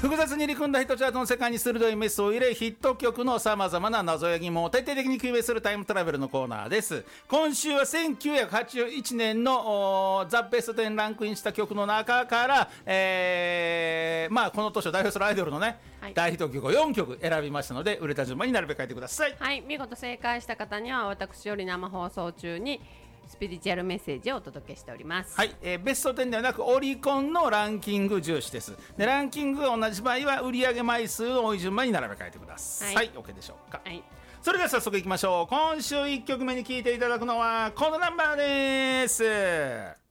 複雑に入り組んだヒットチャートの世界に鋭いメスを入れ、ヒット曲のさまざまな謎や疑問を徹底的に究明するタイムトラベルのコーナーです。今週は1981年のザ・ベスト10ランクインした曲の中から、この年を代表するアイドルのね、大ヒット曲を4曲選びましたので、売れた順番になるべく書いてください。 はい、見事正解した方には私より生放送中にスピリチュアルメッセージをお届けしております。 はい、ベスト10ではなくオリコンのランキング重視です。でランキングが同じ場合は売上枚数の多い順番に並べ替えてください。はい、OK でしょうか。はい、それでは早速いきましょう。今週1曲目に聴いていただくのはこのナンバーです。